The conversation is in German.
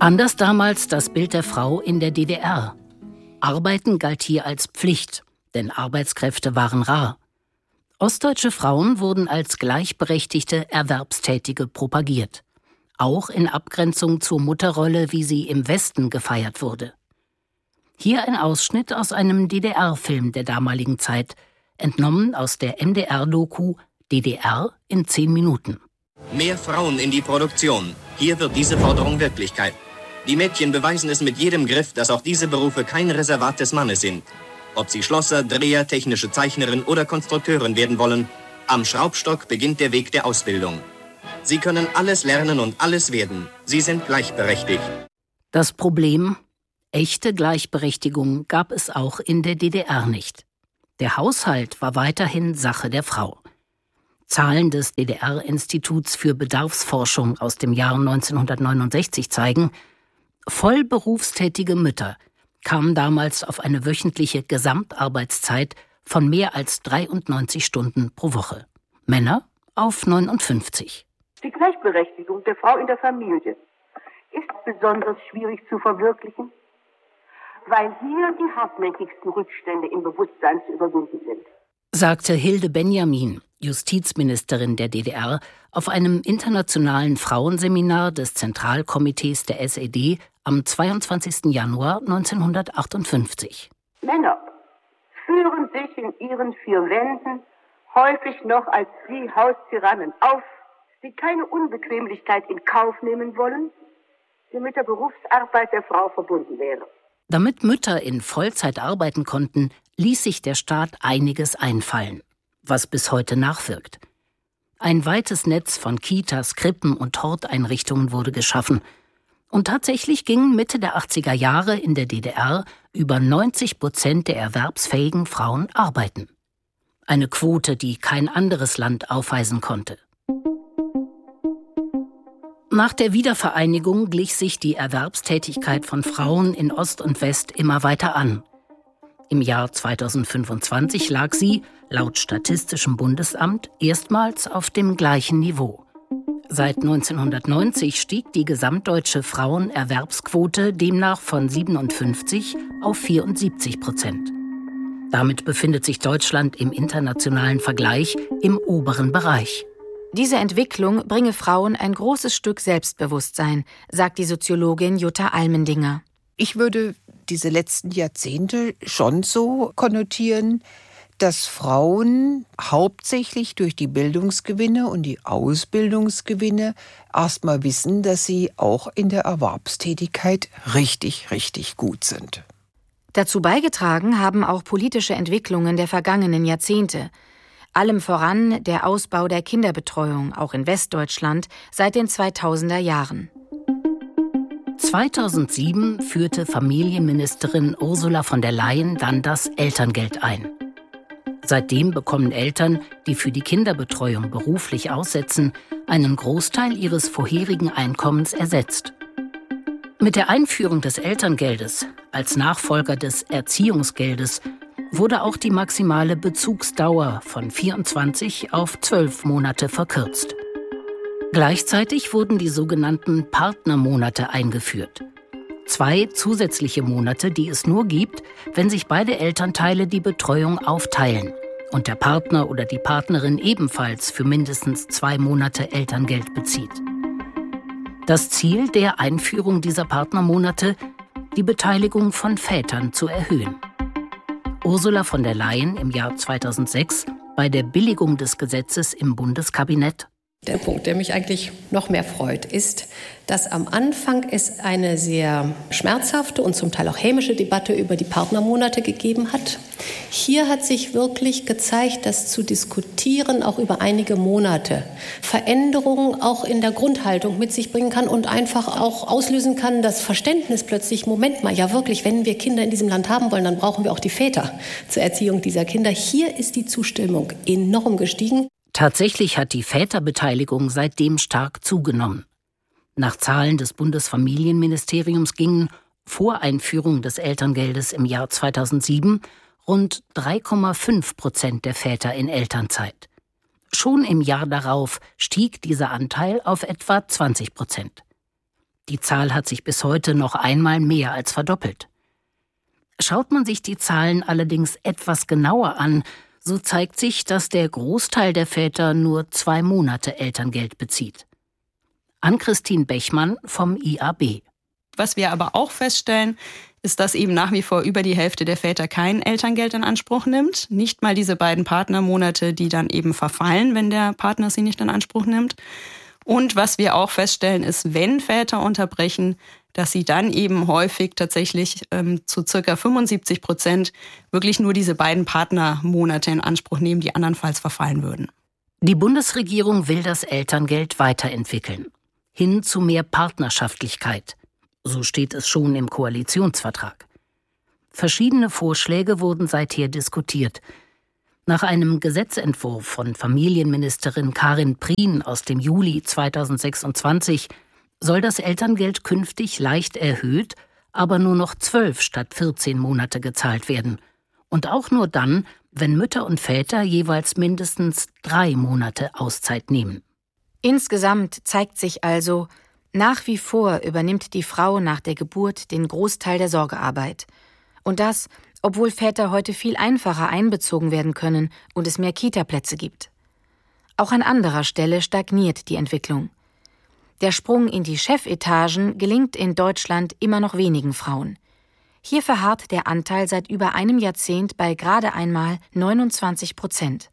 Anders damals das Bild der Frau in der DDR. Arbeiten galt hier als Pflicht, denn Arbeitskräfte waren rar. Ostdeutsche Frauen wurden als gleichberechtigte Erwerbstätige propagiert. Auch in Abgrenzung zur Mutterrolle, wie sie im Westen gefeiert wurde. Hier ein Ausschnitt aus einem DDR-Film der damaligen Zeit, entnommen aus der MDR-Doku DDR in 10 Minuten. Mehr Frauen in die Produktion. Hier wird diese Forderung Wirklichkeit. Die Mädchen beweisen es mit jedem Griff, dass auch diese Berufe kein Reservat des Mannes sind. Ob sie Schlosser, Dreher, technische Zeichnerin oder Konstrukteurin werden wollen, am Schraubstock beginnt der Weg der Ausbildung. Sie können alles lernen und alles werden. Sie sind gleichberechtigt. Das Problem: echte Gleichberechtigung gab es auch in der DDR nicht. Der Haushalt war weiterhin Sache der Frau. Zahlen des DDR-Instituts für Bedarfsforschung aus dem Jahr 1969 zeigen, vollberufstätige Mütter kamen damals auf eine wöchentliche Gesamtarbeitszeit von mehr als 93 Stunden pro Woche. Männer auf 59. Die Gleichberechtigung der Frau in der Familie ist besonders schwierig zu verwirklichen, weil hier die hartnäckigsten Rückstände im Bewusstsein zu überwinden sind, sagte Hilde Benjamin, Justizministerin der DDR, auf einem internationalen Frauenseminar des Zentralkomitees der SED am 22. Januar 1958. Männer führen sich in ihren 4 Wänden häufig noch als die Haustyrannen auf, die keine Unbequemlichkeit in Kauf nehmen wollen, die mit der Berufsarbeit der Frau verbunden wäre. Damit Mütter in Vollzeit arbeiten konnten, ließ sich der Staat einiges einfallen, was bis heute nachwirkt. Ein weites Netz von Kitas, Krippen und Horteinrichtungen wurde geschaffen. Und tatsächlich gingen Mitte der 80er Jahre in der DDR über 90% der erwerbsfähigen Frauen arbeiten. Eine Quote, die kein anderes Land aufweisen konnte. Nach der Wiedervereinigung glich sich die Erwerbstätigkeit von Frauen in Ost und West immer weiter an. Im Jahr 2025 lag sie, laut Statistischem Bundesamt, erstmals auf dem gleichen Niveau. Seit 1990 stieg die gesamtdeutsche Frauenerwerbsquote demnach von 57 auf 74%. Damit befindet sich Deutschland im internationalen Vergleich im oberen Bereich. Diese Entwicklung bringe Frauen ein großes Stück Selbstbewusstsein, sagt die Soziologin Jutta Almendinger. Ich würde diese letzten Jahrzehnte schon so konnotieren, dass Frauen hauptsächlich durch die Bildungsgewinne und die Ausbildungsgewinne erstmal wissen, dass sie auch in der Erwerbstätigkeit richtig, richtig gut sind. Dazu beigetragen haben auch politische Entwicklungen der vergangenen Jahrzehnte. Allem voran der Ausbau der Kinderbetreuung, auch in Westdeutschland, seit den 2000er Jahren. 2007 führte Familienministerin Ursula von der Leyen dann das Elterngeld ein. Seitdem bekommen Eltern, die für die Kinderbetreuung beruflich aussetzen, einen Großteil ihres vorherigen Einkommens ersetzt. Mit der Einführung des Elterngeldes als Nachfolger des Erziehungsgeldes wurde auch die maximale Bezugsdauer von 24 auf 12 Monate verkürzt. Gleichzeitig wurden die sogenannten Partnermonate eingeführt. 2 zusätzliche Monate, die es nur gibt, wenn sich beide Elternteile die Betreuung aufteilen und der Partner oder die Partnerin ebenfalls für mindestens 2 Monate Elterngeld bezieht. Das Ziel der Einführung dieser Partnermonate: die Beteiligung von Vätern zu erhöhen. Ursula von der Leyen im Jahr 2006 bei der Billigung des Gesetzes im Bundeskabinett: Der Punkt, der mich eigentlich noch mehr freut, ist, dass am Anfang es eine sehr schmerzhafte und zum Teil auch hämische Debatte über die Partnermonate gegeben hat. Hier hat sich wirklich gezeigt, dass zu diskutieren auch über einige Monate Veränderungen auch in der Grundhaltung mit sich bringen kann und einfach auch auslösen kann, das Verständnis plötzlich: Moment mal, ja wirklich, wenn wir Kinder in diesem Land haben wollen, dann brauchen wir auch die Väter zur Erziehung dieser Kinder. Hier ist die Zustimmung enorm gestiegen. Tatsächlich hat die Väterbeteiligung seitdem stark zugenommen. Nach Zahlen des Bundesfamilienministeriums gingen vor Einführung des Elterngeldes im Jahr 2007 rund 3,5% der Väter in Elternzeit. Schon im Jahr darauf stieg dieser Anteil auf etwa 20%. Die Zahl hat sich bis heute noch einmal mehr als verdoppelt. Schaut man sich die Zahlen allerdings etwas genauer an, so zeigt sich, dass der Großteil der Väter nur 2 Monate Elterngeld bezieht. Ann-Christine Bechmann vom IAB. Was wir aber auch feststellen, ist, dass eben nach wie vor über die Hälfte der Väter kein Elterngeld in Anspruch nimmt. Nicht mal diese beiden Partnermonate, die dann eben verfallen, wenn der Partner sie nicht in Anspruch nimmt. Und was wir auch feststellen, ist, wenn Väter unterbrechen, dass sie dann eben häufig tatsächlich zu ca. 75% wirklich nur diese beiden Partnermonate in Anspruch nehmen, die andernfalls verfallen würden. Die Bundesregierung will das Elterngeld weiterentwickeln. Hin zu mehr Partnerschaftlichkeit. So steht es schon im Koalitionsvertrag. Verschiedene Vorschläge wurden seither diskutiert. Nach einem Gesetzentwurf von Familienministerin Karin Prien aus dem Juli 2026 soll das Elterngeld künftig leicht erhöht, aber nur noch 12 statt 14 Monate gezahlt werden. Und auch nur dann, wenn Mütter und Väter jeweils mindestens 3 Monate Auszeit nehmen. Insgesamt zeigt sich also, nach wie vor übernimmt die Frau nach der Geburt den Großteil der Sorgearbeit. Und das, obwohl Väter heute viel einfacher einbezogen werden können und es mehr Kita-Plätze gibt. Auch an anderer Stelle stagniert die Entwicklung. Der Sprung in die Chefetagen gelingt in Deutschland immer noch wenigen Frauen. Hier verharrt der Anteil seit über einem Jahrzehnt bei gerade einmal 29%.